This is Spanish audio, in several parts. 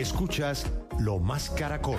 Escuchas Lo Más Caracol.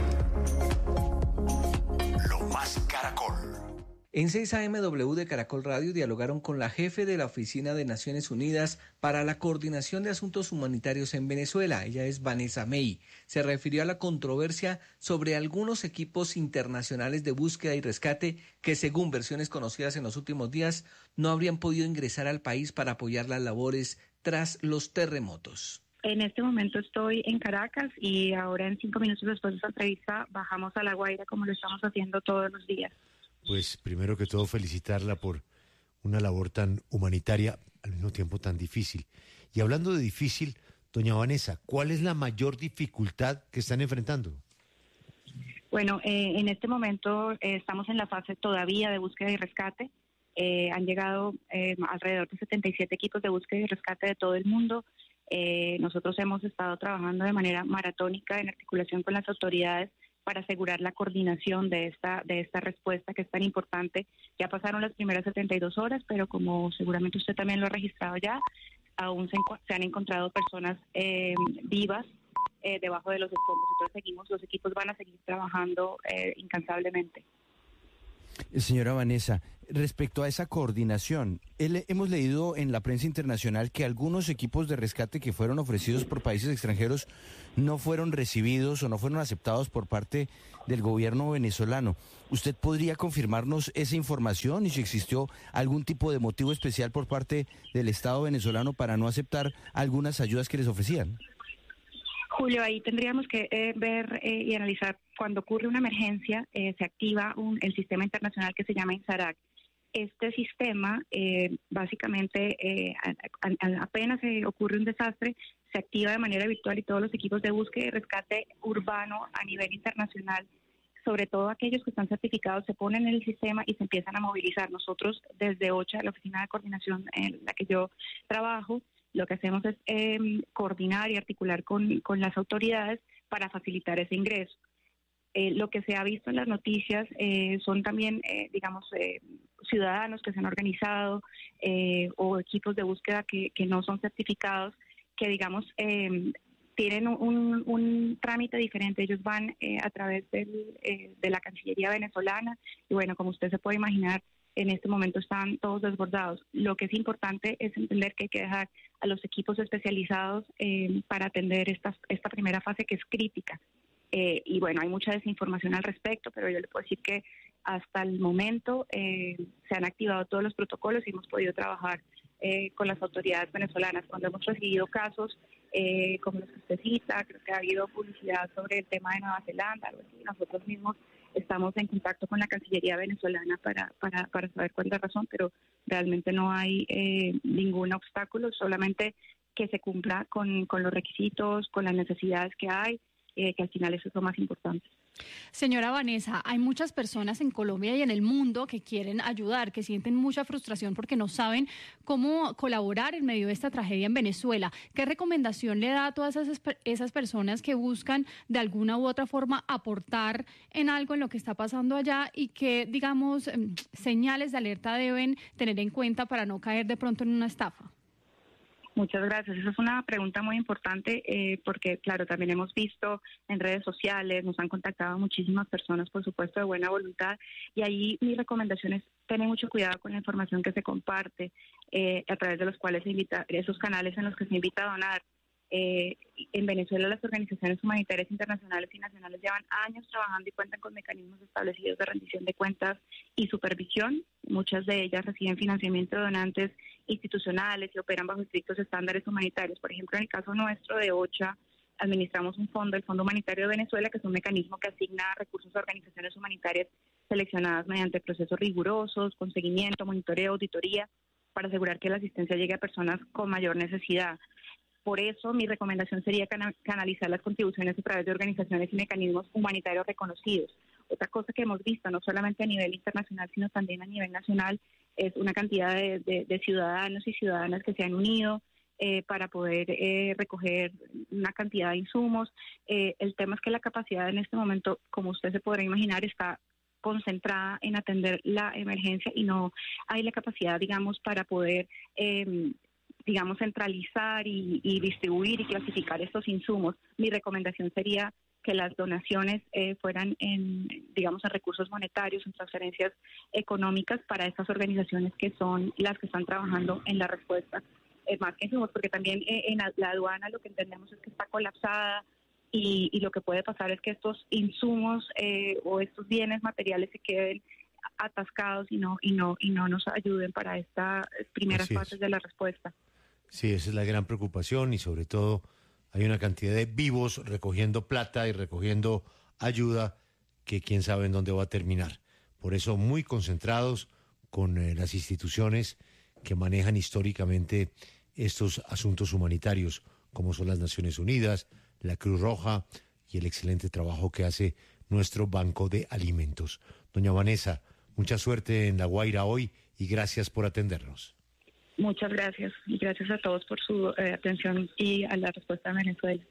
Lo Más Caracol. En 6am de Caracol Radio dialogaron con la jefe de la Oficina de Naciones Unidas para la Coordinación de Asuntos Humanitarios en Venezuela. Ella es Vanessa May. Se refirió a la controversia sobre algunos equipos internacionales de búsqueda y rescate que, según versiones conocidas en los últimos días, no habrían podido ingresar al país para apoyar las labores tras los terremotos. En este momento estoy en Caracas y ahora en 5 minutos después de esta entrevista bajamos a La Guaira como lo estamos haciendo todos los días. Pues primero que todo felicitarla por una labor tan humanitaria, al mismo tiempo tan difícil. Y hablando de difícil, doña Vanessa, ¿cuál es la mayor dificultad que están enfrentando? Bueno, en este momento estamos en la fase todavía de búsqueda y rescate. Han llegado alrededor de 77 equipos de búsqueda y rescate de todo el mundo. Nosotros hemos estado trabajando de manera maratónica en articulación con las autoridades para asegurar la coordinación de esta respuesta que es tan importante. Ya pasaron las primeras 72 horas, pero como seguramente usted también lo ha registrado ya, aún se han encontrado personas vivas debajo de los escombros. Entonces los equipos van a seguir trabajando incansablemente. Señora Vanessa, respecto a esa coordinación, hemos leído en la prensa internacional que algunos equipos de rescate que fueron ofrecidos por países extranjeros no fueron recibidos o no fueron aceptados por parte del gobierno venezolano. ¿Usted podría confirmarnos esa información y si existió algún tipo de motivo especial por parte del Estado venezolano para no aceptar algunas ayudas que les ofrecían? Julio, ahí tendríamos que ver y analizar. Cuando ocurre una emergencia, se activa el sistema internacional que se llama INSARAC. Este sistema, básicamente, apenas ocurre un desastre, se activa de manera virtual y todos los equipos de búsqueda y rescate urbano a nivel internacional, sobre todo aquellos que están certificados, se ponen en el sistema y se empiezan a movilizar. Nosotros, desde OCHA, la Oficina de Coordinación en la que yo trabajo, lo que hacemos es coordinar y articular con las autoridades para facilitar ese ingreso. Lo que se ha visto en las noticias son también, ciudadanos que se han organizado o equipos de búsqueda que no son certificados, que tienen un trámite diferente. Ellos van a través de la Cancillería venezolana y bueno, como usted se puede imaginar, en este momento están todos desbordados. Lo que es importante es entender que hay que dejar a los equipos especializados para atender esta primera fase que es crítica. Y bueno, hay mucha desinformación al respecto, pero yo le puedo decir que hasta el momento se han activado todos los protocolos y hemos podido trabajar con las autoridades venezolanas. Cuando hemos recibido casos como los que usted cita, creo que ha habido publicidad sobre el tema de Nueva Zelanda, algo así, nosotros mismos estamos en contacto con la Cancillería venezolana para saber cuál es la razón, pero realmente no hay ningún obstáculo, solamente que se cumpla con los requisitos, con las necesidades que hay, que al final eso es lo más importante. Señora Vanessa, hay muchas personas en Colombia y en el mundo que quieren ayudar, que sienten mucha frustración porque no saben cómo colaborar en medio de esta tragedia en Venezuela. ¿Qué recomendación le da a todas esas personas que buscan de alguna u otra forma aportar en algo en lo que está pasando allá y qué, señales de alerta deben tener en cuenta para no caer de pronto en una estafa? Muchas gracias. Esa es una pregunta muy importante porque, claro, también hemos visto en redes sociales, nos han contactado muchísimas personas, por supuesto, de buena voluntad, y ahí mi recomendación es tener mucho cuidado con la información que se comparte, a través de los cuales se invita, esos canales en los que se invita a donar. En Venezuela las organizaciones humanitarias internacionales y nacionales llevan años trabajando y cuentan con mecanismos establecidos de rendición de cuentas y supervisión. Muchas de ellas reciben financiamiento de donantes institucionales y operan bajo estrictos estándares humanitarios. Por ejemplo, en el caso nuestro de OCHA, administramos un fondo, el Fondo Humanitario de Venezuela, que es un mecanismo que asigna recursos a organizaciones humanitarias seleccionadas mediante procesos rigurosos, con seguimiento, monitoreo, auditoría, para asegurar que la asistencia llegue a personas con mayor necesidad. Por eso, mi recomendación sería canalizar las contribuciones a través de organizaciones y mecanismos humanitarios reconocidos. Otra cosa que hemos visto, no solamente a nivel internacional, sino también a nivel nacional, es una cantidad de ciudadanos y ciudadanas que se han unido para poder recoger una cantidad de insumos. El tema es que la capacidad en este momento, como usted se podrá imaginar, está concentrada en atender la emergencia y no hay la capacidad, para poder digamos, centralizar y distribuir y clasificar estos insumos. Mi recomendación sería que las donaciones fueran en recursos monetarios, en transferencias económicas para estas organizaciones que son las que están trabajando en la respuesta, más que insumos, porque también en la aduana lo que entendemos es que está colapsada y lo que puede pasar es que estos insumos o estos bienes materiales se queden atascados y no nos ayuden para estas primeras fases de la respuesta. Sí, esa es la gran preocupación y sobre todo hay una cantidad de vivos recogiendo plata y recogiendo ayuda que quién sabe en dónde va a terminar. Por eso muy concentrados con las instituciones que manejan históricamente estos asuntos humanitarios, como son las Naciones Unidas, la Cruz Roja y el excelente trabajo que hace nuestro Banco de Alimentos. Doña Vanessa, mucha suerte en La Guaira hoy y gracias por atendernos. Muchas gracias y gracias a todos por su atención y a la respuesta de Venezuela.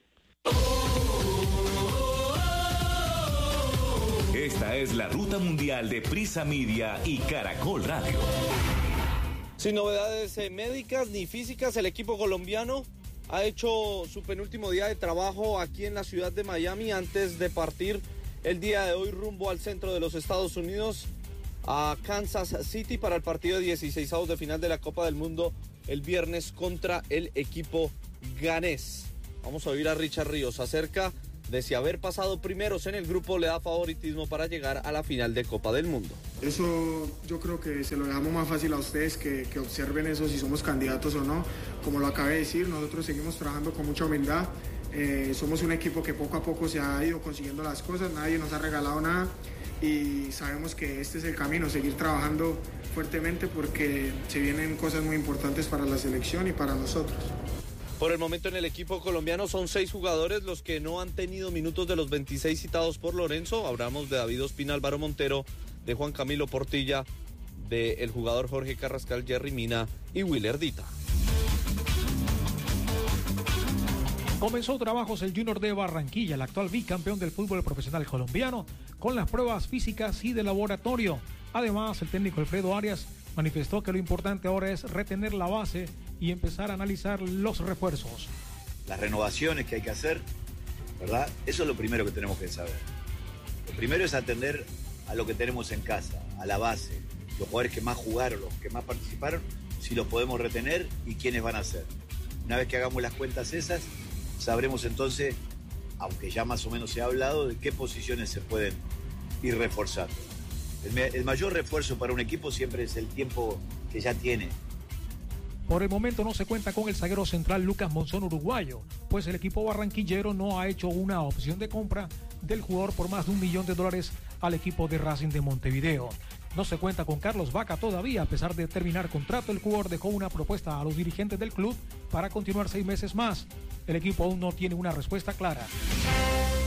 Esta es la ruta mundial de Prisa Media y Caracol Radio. Sin novedades médicas ni físicas, el equipo colombiano ha hecho su penúltimo día de trabajo aquí en la ciudad de Miami antes de partir el día de hoy rumbo al centro de los Estados Unidos, a Kansas City, para el partido de 16avos de final de la Copa del Mundo el viernes contra el equipo ganés. Vamos a oír a Richard Ríos acerca de si haber pasado primeros en el grupo le da favoritismo para llegar a la final de Copa del Mundo. Eso yo creo que se lo dejamos más fácil a ustedes que observen eso, si somos candidatos o no. Como lo acabé de decir, nosotros seguimos trabajando con mucha humildad. Somos un equipo que poco a poco se ha ido consiguiendo las cosas, nadie nos ha regalado nada y sabemos que este es el camino, seguir trabajando fuertemente porque se vienen cosas muy importantes para la selección y para nosotros. Por el momento en el equipo colombiano son 6 jugadores los que no han tenido minutos de los 26 citados por Lorenzo. Hablamos de David Ospina, Álvaro Montero, de Juan Camilo Portilla, del jugador Jorge Carrascal, Jerry Mina y Willer Dita. Comenzó trabajos el Junior de Barranquilla, el actual bicampeón del fútbol profesional colombiano, con las pruebas físicas y de laboratorio. Además, el técnico Alfredo Arias manifestó que lo importante ahora es retener la base y empezar a analizar los refuerzos. Las renovaciones que hay que hacer, ¿verdad? Eso es lo primero que tenemos que saber. Lo primero es atender a lo que tenemos en casa, a la base, los jugadores que más jugaron, los que más participaron, si los podemos retener y quiénes van a ser. Una vez que hagamos las cuentas esas, sabremos entonces, aunque ya más o menos se ha hablado, de qué posiciones se pueden ir reforzando. El mayor refuerzo para un equipo siempre es el tiempo que ya tiene. Por el momento no se cuenta con el zaguero central Lucas Monzón, uruguayo, pues el equipo barranquillero no ha hecho una opción de compra del jugador por más de $1 millón al equipo de Racing de Montevideo. No se cuenta con Carlos Vaca todavía, a pesar de terminar contrato. El jugador dejó una propuesta a los dirigentes del club para continuar 6 meses más. El equipo aún no tiene una respuesta clara.